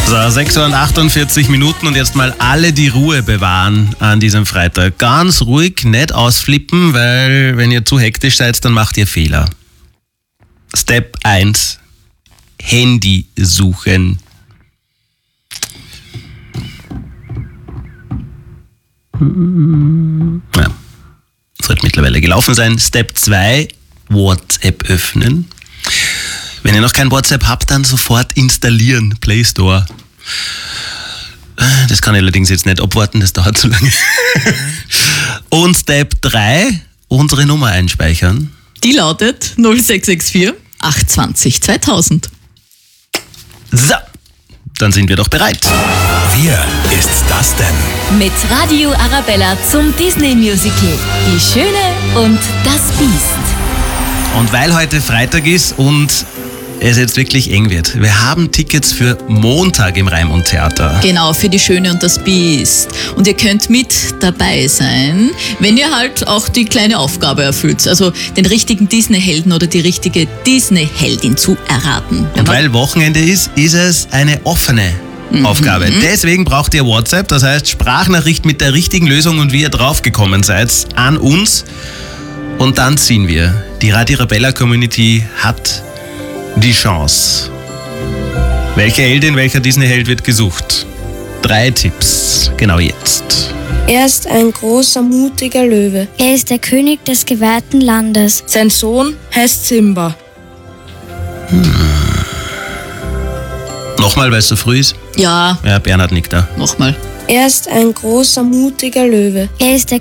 So, 6:48 und jetzt mal alle die Ruhe bewahren an diesem Freitag. Ganz ruhig, nicht ausflippen, weil wenn ihr zu hektisch seid, dann macht ihr Fehler. Step 1. Handy suchen. Ja, sollte mittlerweile gelaufen sein. Step 2. WhatsApp öffnen. Wenn ihr noch kein WhatsApp habt, dann sofort installieren. Play Store. Das kann ich allerdings jetzt nicht abwarten, das dauert zu lange. Und Step 3, unsere Nummer einspeichern. Die lautet 0664 820 2000. So, dann sind wir doch bereit. Wer ist das denn? Mit Radio Arabella zum Disney-Musical Die Schöne und das Biest. Und weil heute Freitag ist und es jetzt wirklich eng wird, wir haben Tickets für Montag im Raimund Theater. Genau, für Die Schöne und das Biest. Und ihr könnt mit dabei sein, wenn ihr halt auch die kleine Aufgabe erfüllt. Also den richtigen Disney-Helden oder die richtige Disney-Heldin zu erraten. Und weil Wochenende ist es eine offene Aufgabe. Deswegen braucht ihr WhatsApp, das heißt Sprachnachricht mit der richtigen Lösung und wie ihr draufgekommen seid, an uns. Und dann ziehen wir. Die Radio Arabella Community hat die Chance. Welche Heldin, welcher Disney-Held wird gesucht? 3 Tipps, genau jetzt. Er ist ein großer, mutiger Löwe. Er ist der König des geweihten Landes. Sein Sohn heißt Simba. Nochmal, weil es so früh ist? Ja, Ja, Bernhard nickt da. nochmal. Er ist ein großer, mutiger Löwe. Er ist der